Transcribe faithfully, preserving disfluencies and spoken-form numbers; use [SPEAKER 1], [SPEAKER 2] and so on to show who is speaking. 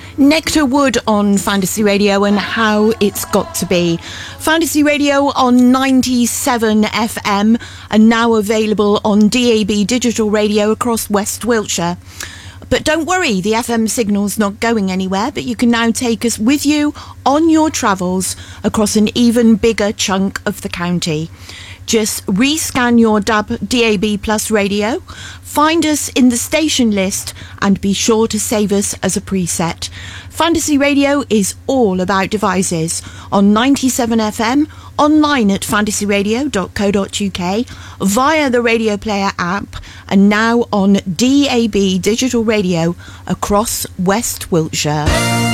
[SPEAKER 1] Nectar Wood on Fantasy Radio and how it's got to be. Fantasy Radio on ninety-seven F M and now available on D A B digital radio across West Wiltshire. But don't worry, the F M signal's not going anywhere, but you can now take us with you on your travels across an even bigger chunk of the county. Just rescan your D A B, D A B Plus radio, find us in the station list and be sure to save us as a preset. Fantasy Radio is all about devices on ninety-seven F M, online at fantasy radio dot co dot uk, via the Radio Player app and now on D A B digital radio across West Wiltshire.